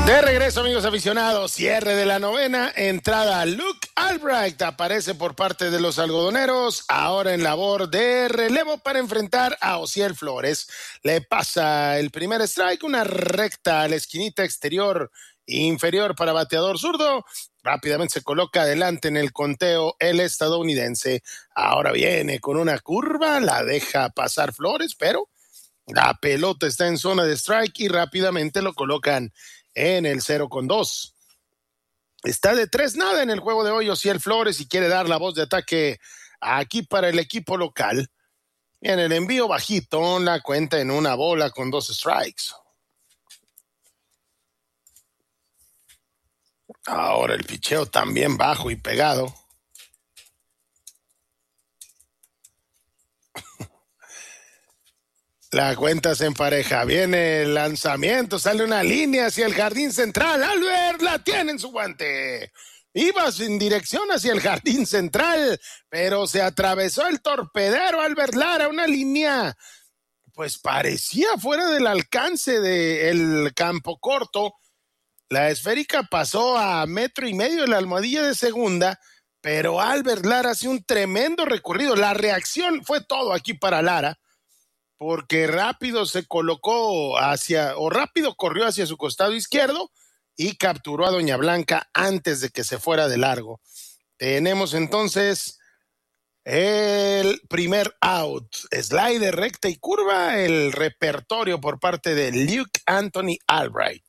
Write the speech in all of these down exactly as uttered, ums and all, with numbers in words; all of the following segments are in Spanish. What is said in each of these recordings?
De regreso, amigos aficionados, cierre de la novena, entrada Luke Albright aparece por parte de los algodoneros, ahora en labor de relevo para enfrentar a Ociel Flores. Le pasa el primer strike, una recta a la esquinita exterior inferior para bateador zurdo, rápidamente se coloca adelante en el conteo el estadounidense. Ahora viene con una curva, la deja pasar Flores, pero la pelota está en zona de strike y rápidamente lo colocan en el cero con dos. Está de tres nada en el juego de hoy Ociel Flores y quiere dar la voz de ataque aquí para el equipo local. En el envío bajito, la cuenta en una bola con dos strikes. Ahora el picheo también bajo y pegado. La cuenta se empareja, viene el lanzamiento, sale una línea hacia el jardín central. Albert la tiene en su guante. Iba en dirección hacia el jardín central, pero se atravesó el torpedero Albert Lara, una línea pues parecía fuera del alcance del campo corto. La esférica pasó a metro y medio de la almohadilla de segunda, pero Albert Lara hace un tremendo recorrido. La reacción fue todo aquí para Lara, porque rápido se colocó hacia, o rápido corrió hacia su costado izquierdo y capturó a Doña Blanca antes de que se fuera de largo. Tenemos entonces el primer out, slider, recta y curva, el repertorio por parte de Luke Anthony Albright.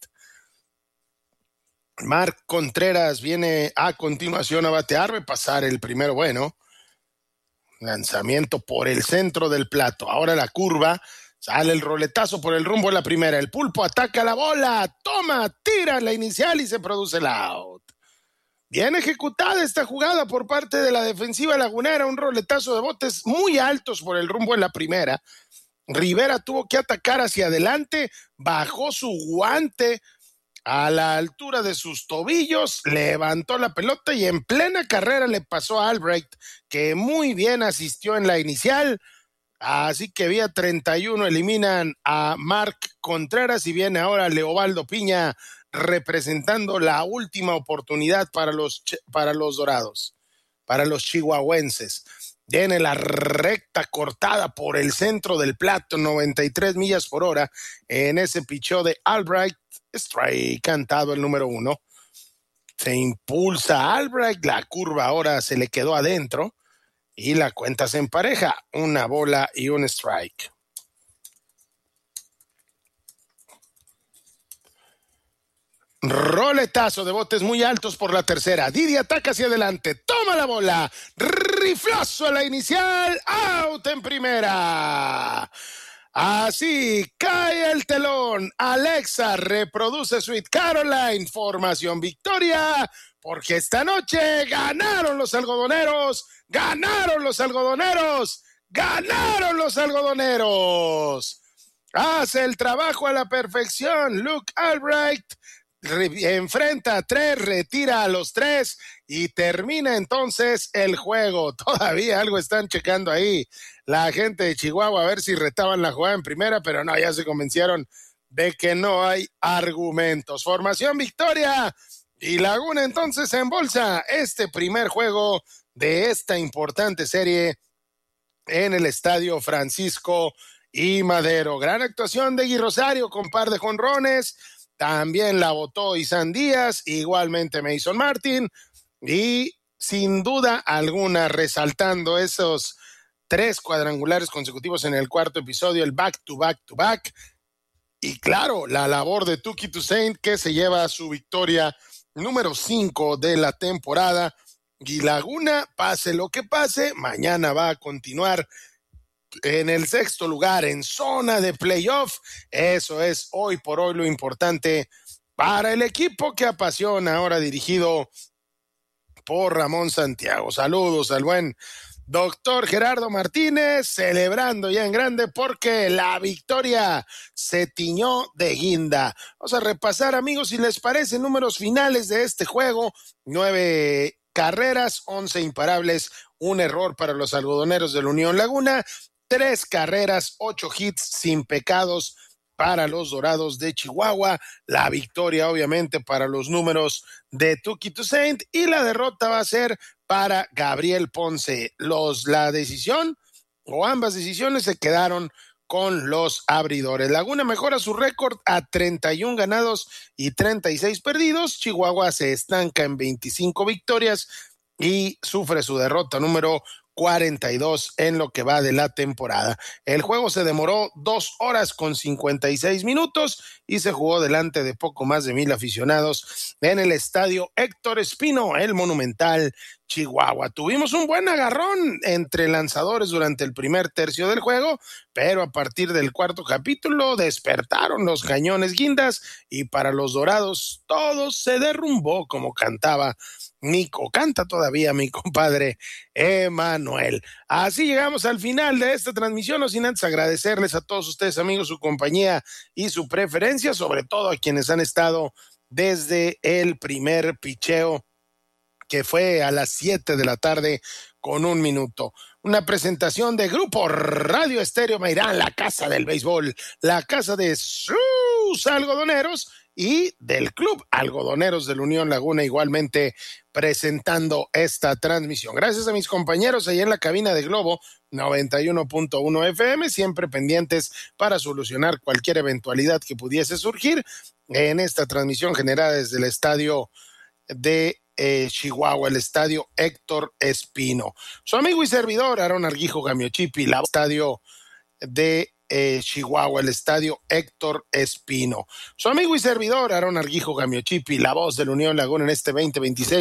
Mark Contreras viene a continuación a batear, va a pasar el primero bueno. Lanzamiento por el centro del plato. Ahora la curva. Sale el roletazo por el rumbo de la primera. El pulpo ataca la bola. Toma, tira la inicial y se produce el out. Bien ejecutada esta jugada por parte de la defensiva lagunera. Un roletazo de botes muy altos por el rumbo de la primera. Rivera tuvo que atacar hacia adelante. Bajó su guante a la altura de sus tobillos, levantó la pelota y en plena carrera le pasó a Albright, que muy bien asistió en la inicial. Así que vía treinta y uno eliminan a Mark Contreras y viene ahora Leobaldo Piña representando la última oportunidad para los, para los dorados, para los chihuahuenses. Viene la recta cortada por el centro del plato, noventa y tres millas por hora en ese picheo de Albright. Strike cantado el número uno. Se impulsa Albright, la curva ahora se le quedó adentro y la cuenta se empareja, una bola y un strike. Roletazo de botes muy altos por la tercera. Didi ataca hacia adelante, toma la bola, riflazo a la inicial, out en primera. Así cae el telón. Alexa reproduce Sweet Caroline, formación victoria, porque esta noche ganaron los algodoneros, ganaron los algodoneros, ganaron los algodoneros. Hace el trabajo a la perfección Luke Albright, enfrenta a tres, retira a los tres y termina entonces el juego. Todavía algo están checando ahí la gente de Chihuahua a ver si retaban la jugada en primera, pero no, ya se convencieron de que no hay argumentos. Formación victoria y Laguna entonces embolsa este primer juego de esta importante serie en el Estadio Francisco y Madero. Gran actuación de Gui Rosario con par de jonrones. También la votó Isan Díaz, igualmente Mason Martin, y sin duda alguna resaltando esos tres cuadrangulares consecutivos en el cuarto episodio, el back to back to back, y claro, la labor de Touki Toussaint, que se lleva su victoria número cinco de la temporada. Y Laguna, pase lo que pase, mañana va a continuar en el sexto lugar, en zona de playoff. Eso es hoy por hoy lo importante para el equipo que apasiona, ahora dirigido por Ramón Santiago. Saludos al buen doctor Gerardo Martínez, celebrando ya en grande porque la victoria se tiñó de guinda. Vamos a repasar, amigos, si les parece, números finales de este juego. Nueve carreras, once imparables, un error para los algodoneros de la Unión Laguna. Tres carreras, ocho hits sin pecados para los Dorados de Chihuahua, la victoria obviamente para los números de Tuki Toussaint y la derrota va a ser para Gabriel Ponce. Los, la decisión o ambas decisiones se quedaron con los abridores. Laguna mejora su récord a treinta y uno ganados y treinta y seis perdidos. Chihuahua se estanca en veinticinco victorias y sufre su derrota número cuarenta y dos en lo que va de la temporada. El juego se demoró dos horas con cincuenta y seis minutos y se jugó delante de poco más de mil aficionados en el estadio Héctor Espino, el Monumental Chihuahua. Tuvimos un buen agarrón entre lanzadores durante el primer tercio del juego, pero a partir del cuarto capítulo despertaron los cañones guindas y para los Dorados todo se derrumbó, como cantaba Nico, canta todavía mi compadre Emanuel. Así llegamos al final de esta transmisión, no sin antes agradecerles a todos ustedes, amigos, su compañía y su preferencia, sobre todo a quienes han estado desde el primer picheo, que fue a las siete de la tarde con un minuto. Una presentación de Grupo Radio Estéreo Mairán, la casa del béisbol, la casa de sus algodoneros y del Club Algodoneros de la Unión Laguna, igualmente presentando esta transmisión. Gracias a mis compañeros ahí en la cabina de Globo noventa y uno punto uno F M, siempre pendientes para solucionar cualquier eventualidad que pudiese surgir en esta transmisión generada desde el estadio de Eh, Chihuahua, el estadio Héctor Espino. Su amigo y servidor Aaron Arguijo Gamiochipi, la estadio de eh, Chihuahua, el estadio Héctor Espino. Su amigo y servidor Aaron Arguijo Gamiochipi, la voz de la Unión Laguna en este veinte veintiséis.